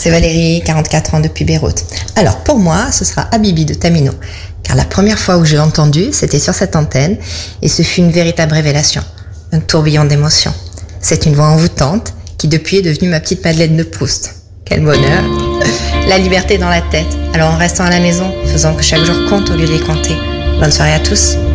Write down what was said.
c'est Valérie, 44 ans depuis Beyrouth. Alors pour moi, ce sera Habibi de Tamino, car la première fois où je l'ai entendu, c'était sur cette antenne, et ce fut une véritable révélation, un tourbillon d'émotions. C'est une voix envoûtante, qui depuis est devenue ma petite Madeleine de Proust. Quel bonheur! La liberté dans la tête, alors en restant à la maison, faisant que chaque jour compte au lieu de les compter. Bonne soirée à tous!